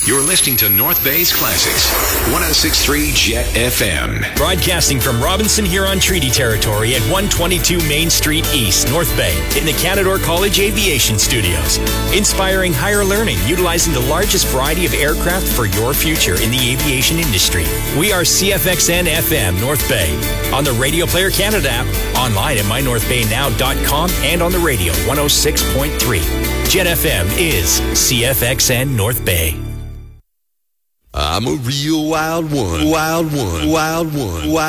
You're listening to North Bay's Classics, 106.3 Jet FM. Broadcasting from Robinson Huron Treaty Territory at 122 Main Street East, North Bay, in the Canadore College Aviation Studios. Inspiring higher learning, utilizing the largest variety of aircraft for your future in the aviation industry. We are CFXN FM North Bay, on the Radio Player Canada app, online at mynorthbaynow.com, and on the radio 106.3. Jet FM is CFXN North Bay. I'm a real wild one.